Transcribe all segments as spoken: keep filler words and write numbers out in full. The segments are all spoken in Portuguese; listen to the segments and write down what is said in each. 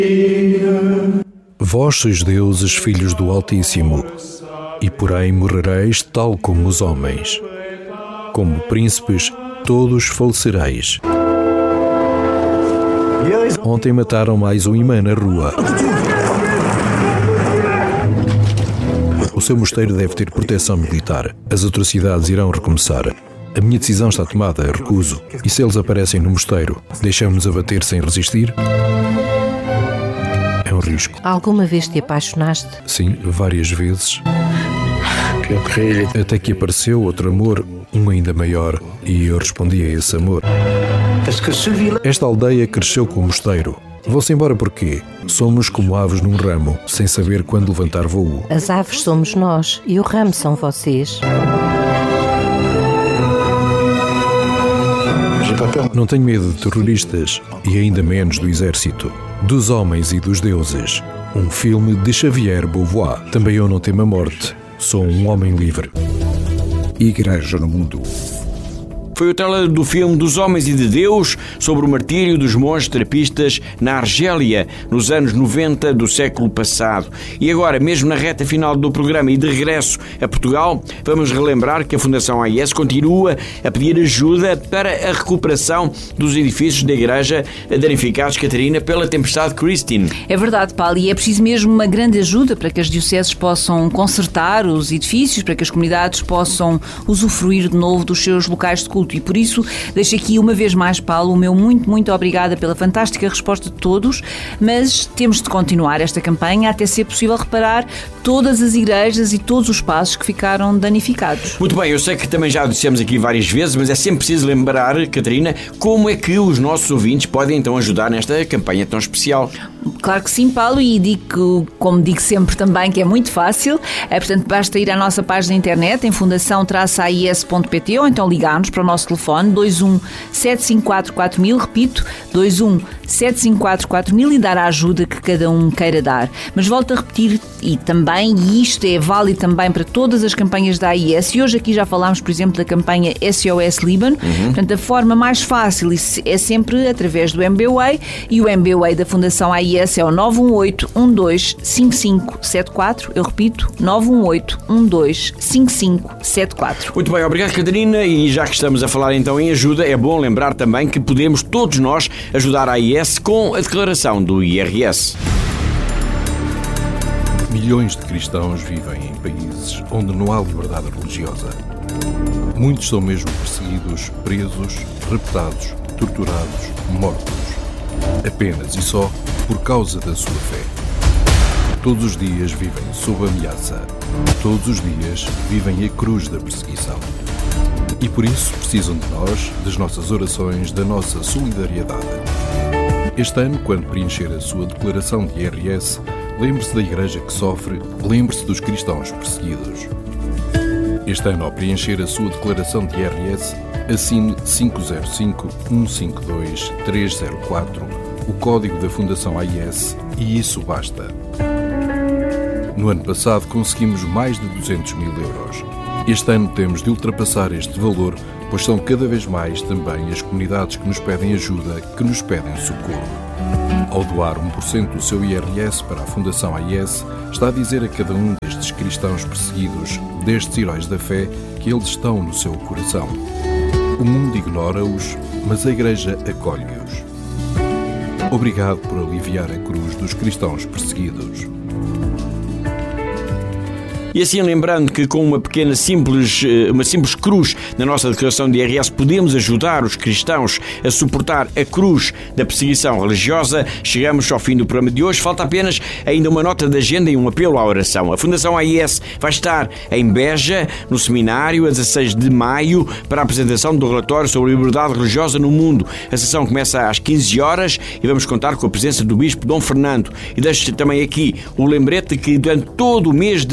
Vós sois deuses, filhos do Altíssimo, e porém morrereis tal como os homens. Como príncipes, todos falecereis. Ontem mataram mais um imã na rua. O seu mosteiro deve ter proteção militar. As atrocidades irão recomeçar. A minha decisão está tomada, recuso. E se eles aparecem no mosteiro, deixamos-nos abater sem resistir? É um risco. Alguma vez te apaixonaste? Sim, várias vezes. Até que apareceu outro amor, um ainda maior, e eu respondi a esse amor. Esta aldeia cresceu com o mosteiro. Vou-se embora porquê? Somos como aves num ramo, sem saber quando levantar voo. As aves somos nós e o ramo são vocês. Não tenho medo de terroristas e ainda menos do exército. Dos homens e dos deuses. Um filme de Xavier Beauvoir. Também eu não temo a morte. Sou um homem livre. Igreja no mundo. Foi o trailer do filme Dos Homens e de Deus sobre o martírio dos monges terapistas na Argélia, nos anos noventa do século passado. E agora, mesmo na reta final do programa e de regresso a Portugal, vamos relembrar que a Fundação A I S continua a pedir ajuda para a recuperação dos edifícios da igreja danificados, Catarina, pela tempestade Christine. É verdade, Paulo, e é preciso mesmo uma grande ajuda para que as dioceses possam consertar os edifícios, para que as comunidades possam usufruir de novo dos seus locais de culto. E por isso, deixo aqui uma vez mais, Paulo, o meu muito, muito obrigada pela fantástica resposta de todos, mas temos de continuar esta campanha até ser possível reparar todas as igrejas e todos os espaços que ficaram danificados. Muito bem, eu sei que também já o dissemos aqui várias vezes, mas é sempre preciso lembrar, Catarina, como é que os nossos ouvintes podem então ajudar nesta campanha tão especial. Claro que sim, Paulo, e digo, como digo sempre também, que é muito fácil. É, portanto, basta ir à nossa página na internet, em fundação traço a i s ponto p t, ou então ligar-nos para o nosso telefone dois um sete cinco quatro quatro mil, repito, dois um sete cinco quatro quatro mil, e dar a ajuda que cada um queira dar. Mas volto a repetir, e também, e isto é válido também para todas as campanhas da A I S, e hoje aqui já falámos, por exemplo, da campanha S O S Líbano. Uhum. Portanto, a forma mais fácil é sempre através do M B W A, e o M B W A da Fundação A I S é o nove um oito um dois cinco cinco sete quatro. Eu repito, nove um oito um dois cinco cinco sete quatro. Muito bem, obrigado, Catarina. E já que estamos a falar então em ajuda, é bom lembrar também que podemos todos nós ajudar a A I S com a declaração do I R S. Milhões de cristãos vivem em países onde não há liberdade religiosa. Muitos são mesmo perseguidos, presos, raptados, torturados, mortos. Apenas e só por causa da sua fé. Todos os dias vivem sob ameaça. Todos os dias vivem a cruz da perseguição. E por isso precisam de nós, das nossas orações, da nossa solidariedade. Este ano, quando preencher a sua declaração de I R S, lembre-se da igreja que sofre, lembre-se dos cristãos perseguidos. Este ano, ao preencher a sua declaração de I R S, assine cinco zero cinco um cinco dois três zero quatro, o código da Fundação A I S, e isso basta. No ano passado conseguimos mais de duzentos mil euros. Este ano temos de ultrapassar este valor, pois são cada vez mais também as comunidades que nos pedem ajuda, que nos pedem socorro. Ao doar um por cento do seu I R S para a Fundação A I S, está a dizer a cada um destes cristãos perseguidos, destes heróis da fé, que eles estão no seu coração. O mundo ignora-os, mas a Igreja acolhe-os. Obrigado por aliviar a cruz dos cristãos perseguidos. E assim, lembrando que com uma pequena simples, uma simples cruz na nossa declaração de I R S podemos ajudar os cristãos a suportar a cruz da perseguição religiosa, chegamos ao fim do programa de hoje. Falta apenas ainda uma nota de agenda e um apelo à oração. A Fundação A I S vai estar em Beja, no seminário, a dezasseis de maio, para a apresentação do relatório sobre a liberdade religiosa no mundo. A sessão começa às quinze horas e vamos contar com a presença do Bispo Dom Fernando. E deixo também aqui o lembrete que durante todo o mês de maio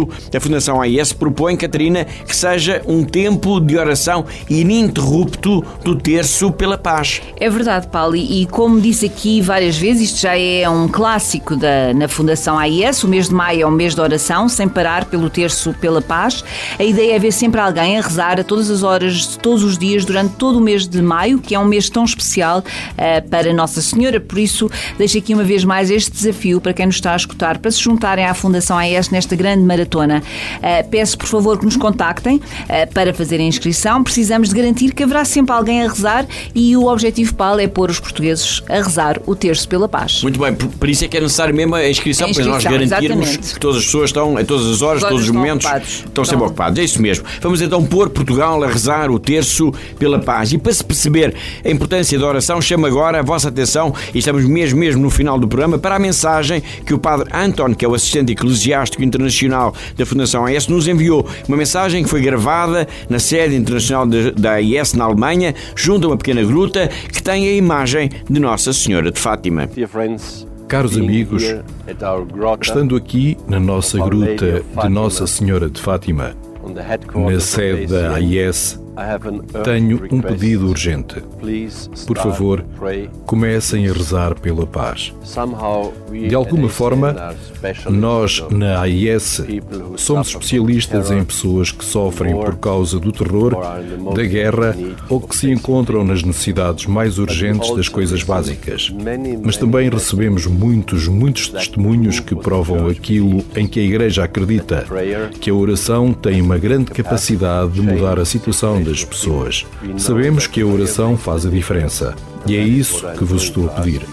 desafio, a Fundação A I S propõe, Catarina, que seja um tempo de oração ininterrupto do Terço pela Paz. É verdade, Paulo, e como disse aqui várias vezes, isto já é um clássico da, na Fundação A I S. O mês de maio é um mês de oração, sem parar, pelo Terço pela Paz. A ideia é ver sempre alguém a rezar a todas as horas, todos os dias, durante todo o mês de maio, que é um mês tão especial uh, para Nossa Senhora. Por isso, deixo aqui uma vez mais este desafio para quem nos está a escutar, para se juntarem à Fundação A I S nesta grande maratona. Uh, peço, por favor, que nos contactem uh, para fazerem a inscrição. Precisamos de garantir que haverá sempre alguém a rezar e o objetivo, Paulo, é pôr os portugueses a rezar o Terço pela Paz. Muito bem, por, por isso é que é necessário mesmo a inscrição, a inscrição para nós garantirmos exatamente. que todas as pessoas estão, a todas as horas, todos os momentos, ocupados. estão sempre ocupados. É isso mesmo. Vamos então pôr Portugal a rezar o Terço pela Paz. E para se perceber a importância da oração, chamo agora a vossa atenção, e estamos mesmo, mesmo no final do programa, para a mensagem que o Padre Anton, que é o assistente eclesiástico internacional da Fundação A I S, nos enviou. Uma mensagem que foi gravada na sede internacional de, da A I S na Alemanha, junto a uma pequena gruta que tem a imagem de Nossa Senhora de Fátima. Caros amigos, estando aqui na nossa gruta de Nossa Senhora de Fátima, na sede da A I S, tenho um pedido urgente. Por favor, comecem a rezar pela paz. De alguma forma, nós na A I S somos especialistas em pessoas que sofrem por causa do terror, da guerra ou que se encontram nas necessidades mais urgentes das coisas básicas. Mas também recebemos muitos, muitos testemunhos que provam aquilo em que a Igreja acredita, que a oração tem uma grande capacidade de mudar a situação das pessoas. Sabemos que a oração faz a diferença e é isso que vos estou a pedir.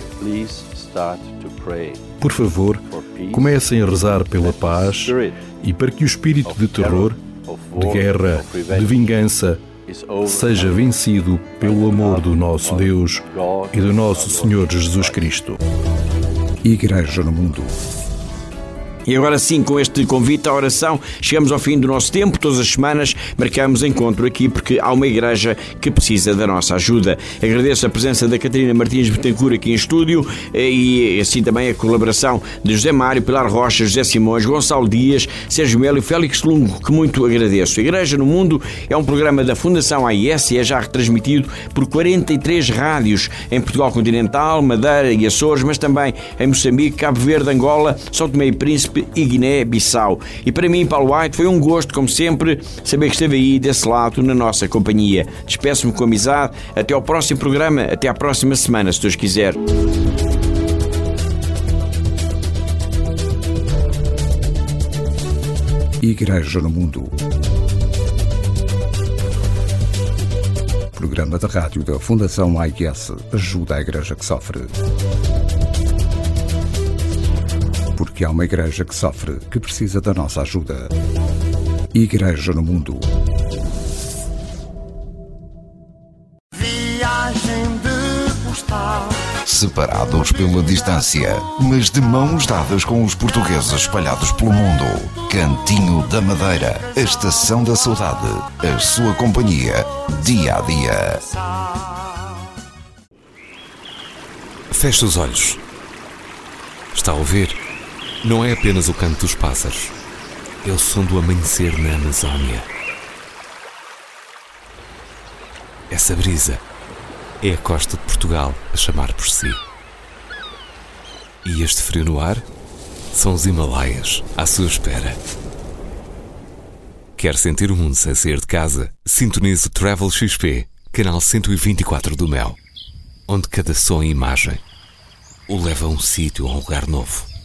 Por favor, comecem a rezar pela paz e para que o espírito de terror, de guerra, de vingança, seja vencido pelo amor do nosso Deus e do nosso Senhor Jesus Cristo. Igreja no Mundo. E agora sim, com este convite à oração, chegamos ao fim do nosso tempo. Todas as semanas marcamos encontro aqui porque há uma igreja que precisa da nossa ajuda. Agradeço a presença da Catarina Martins Betancourt aqui em estúdio e assim também a colaboração de José Mário, Pilar Rocha, José Simões, Gonçalo Dias, Sérgio Melo e Félix Lungo, que muito agradeço. A Igreja no Mundo é um programa da Fundação A I S e é já retransmitido por quarenta e três rádios em Portugal continental, Madeira e Açores, mas também em Moçambique, Cabo Verde, Angola, São Tomé e Príncipe e Guiné-Bissau. E para mim, Paulo White, foi um gosto, como sempre, saber que esteve aí desse lado na nossa companhia. Despeço-me com amizade. Até ao próximo programa, até à próxima semana, se Deus quiser. Igreja no Mundo. Programa da rádio da Fundação A I S ajuda a igreja que sofre. Porque há uma igreja que sofre, que precisa da nossa ajuda. Igreja no Mundo. Viagem de postal. Separados pela distância, mas de mãos dadas com os portugueses espalhados pelo mundo. Cantinho da Madeira, a Estação da Saudade, a sua companhia, dia a dia. Feche os olhos. Está a ouvir? Não é apenas o canto dos pássaros, é o som do amanhecer na Amazónia. Essa brisa é a costa de Portugal a chamar por si. E este frio no ar são os Himalaias à sua espera. Quer sentir o mundo sem sair de casa? Sintonize o Travel X P, canal cento e vinte e quatro do Mel, onde cada som e imagem o leva a um sítio ou a um lugar novo.